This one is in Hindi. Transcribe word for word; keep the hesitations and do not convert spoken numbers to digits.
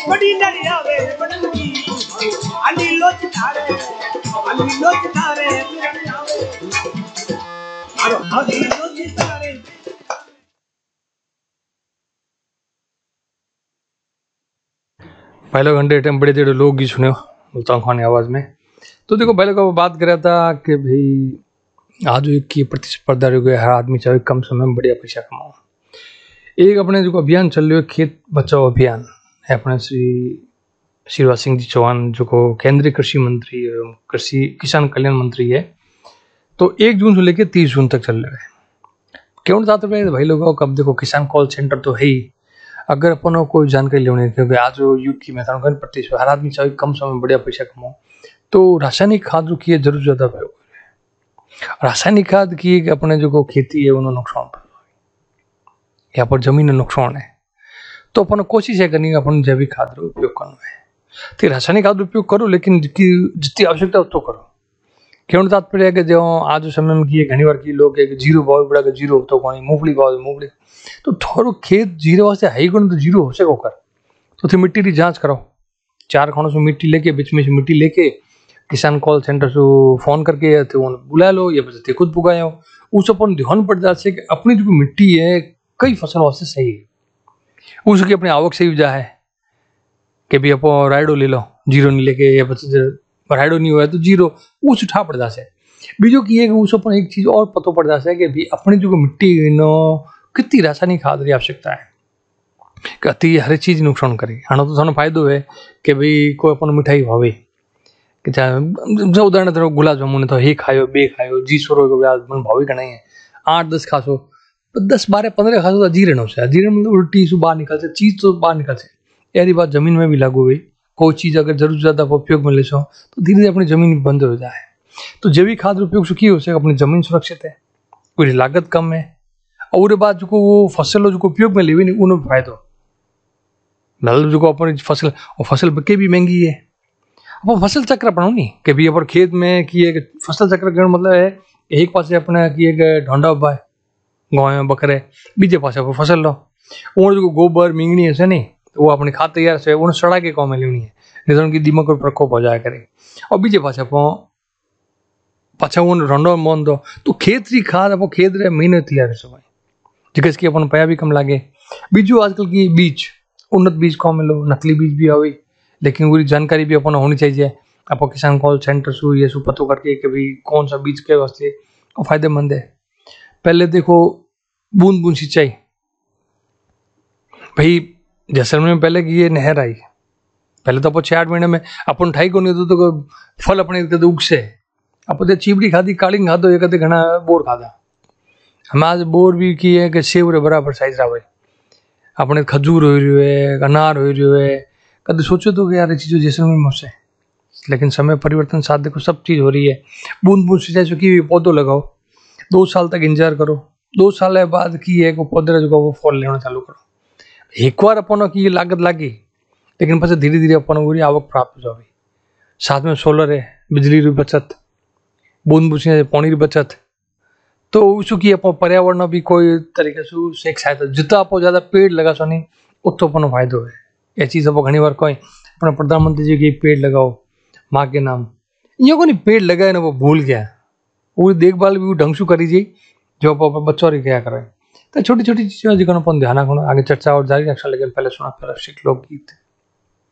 बड़ी डरिया वे बड़न की अली लोच तारे अली लोच तारे मारो अली लोच तारे। पहले घंटे टाइम बड़े देर लोग गीत सुने मुल्तान खान की आवाज़ में। तो देखो पहले का वो बात कर रहा था कि भाई आज एक की प्रतिस्पर्धा हो गई, हर आदमी चाहे कम समय में बढ़िया पैसा कमाओ। एक अपने जो अभियान चल रहा है खेत बचाओ अभियान है, अपने श्री शिवराज सिंह जी चौहान जो को केंद्रीय कृषि मंत्री कृषि किसान कल्याण मंत्री है, तो एक जून से लेकर तीस जून तक चल रहा है। क्यों चाहते भाई लोगों को, अब देखो किसान कॉल सेंटर तो है ही, अगर अपन को कोई जानकारी लेनी, क्योंकि आज युग की मैं प्रतिस्पर्धा हर आदमी चाहे कम समय में बढ़िया पैसा कमाओ, तो रासायनिक खाद जो की जरूर ज्यादा प्रयोग है। रासायनिक खाद की अपने जो खेती है उन्होंने नुकसान यहाँ पर जमीन में नुकसान है, तो अपन कोशिश है करनी अपन जैविक खाद का उपयोग करना है। तो रासायनिक खाद उपयोग करो, लेकिन जितनी आवश्यकता उतो करो। क्यों तात्पर्य है कि जो आज समय में की घनी बार की लोग एक जीरो भाव बड़ा के जीरो तो कोई मूंगफली भाव मूंगफली, तो थोड़ा खेत जीरो वास्ते हाई गुण तो जीरो हो सको कर, तो थी मिट्टी की जांच करो, चार खानों से मिट्टी लेके बीच में से मिट्टी लेके किसान कॉल सेंटर से फोन करके तो बुला लो या बस खुद पुगाओ। उस अपन ध्यान पड़ जाते कि अपनी जो मिट्टी है कई फसल वास्ते सही है, उसकी अपनी आवक सही जा है कि भी अपो राइडो ले लो जीरो नहीं लेके, या बस राइडो नहीं हुआ तो जीरो उस उठा पड़ जासे। बीजो की है उस अपन एक चीज और पतो पड़ जाता है कि भी अपनी जो मिट्टी नो कितनी रासायनिक खाद की आवश्यकता है, कति हर चीज नुकसान करे। हाँ तो थानो फायदो है कि भाई कोई अपन मिठाई भावे कि चाहे उदाहरण तरह गुलाब जामुन तो हे खायो बे खायो जी सौ मन भावी का नहीं है, आठ दस खासो दस बारह पंद्रह खासो तो अजीर्ण हो अजीर्ण मतलब उल्टी से बाहर निकल से चीज तो बाहर निकल से। यारी बात जमीन में भी लागू हुई, कोई चीज अगर जरूर ज्यादा उपयोग में ले सो तो धीरे धीरे अपनी जमीन बंद हो जाए। तो जैविक खाद उपयोग से की हो सके अपनी जमीन सुरक्षित है, कोई लागत कम है, और बाद जो वो फसल जो उपयोग में लेवी नहीं उन्हें फायदो मतलब जो अपन फसल और फसल के भी महंगी है। अब फसल चक्र अपनाओ नहीं कि भी अपन खेत में कि एक फसल चक्र का मतलब है एक पासे अपने की एक ढोंडा उबा है गाय बकरे, बीजे पासे अपन फसल लो, और जो गोबर मींगनी है नहीं तो वो अपनी खाद तैयार से उन्हें सड़ा के काम में लेनी है, नहीं तो उनकी दिमाग पर प्रकोप हो जाया करे। और बीजे पासे अपन पाछा उन ढोंडो मन दो तो खेत की खाद अपन खेत रे महीने तैयार से भाई जिसके इसकी अपन पैसा भी कम लागे। बीजू आजकल की बीज उन्नत बीज कौन मिलो, नकली बीज भी आवे, लेकिन पूरी जानकारी भी अपन होनी चाहिए। आप किसान कॉल सेंटर सु ये सु पतो करके कि भाई कौन सा बीज के वास्ते फायदेमंद है। पहले देखो बूंद बूंद सिंचाई, भाई जैसलमेर में पहले की ये नहर आई, पहले तो अपन छह आठ महीने में अपन ठाई को नहीं तो, तो फल अपने कदे उगसे अपन चीपड़ी खादी काली खादो ये कदे घना बोर खादा। हम आज बोर भी की है कि सेव रे बराबर साइज आवे, अपने खजूर हो रही है अनार हो रही है, कभी सोचो तो कि यार चीज़ों जैसलमेर में से, लेकिन समय परिवर्तन साथ देखो सब चीज़ हो रही है। बूंद बूंद सिंचाई चुकी पौधों लगाओ, दो साल तक इंतजार करो, दो साल बाद की है पौधे जो वो फल लेना चालू करो। एक बार अपन की लागत लगी, लेकिन પછી धीरे धीरे अपन पूरी आवक प्राप्त हो जाए। साथ में सोलर है, बिजली की बचत, बूंद बूंद सिंचाई पानी की बचत, तो उसकी की अपन पर्यावरण भी कोई तरीके से एक सहायता, जितना आप ज्यादा पेड़ लगा सो नहीं उतो अपन फायदो है। ये चीज आप घनी बार कोई अपना प्रधानमंत्री जी के पेड़ लगाओ माँ के नाम, ये को नहीं पेड़ लगाए ना वो भूल गया, वो देखभाल भी ढंग से करी जी जो आप बच्चों री क्या करे। तो छोटी छोटी चीजों जिनको अपन ध्यान रखना। आगे चर्चा और जारी रखना, लेकिन पहले सुना लोकगीत।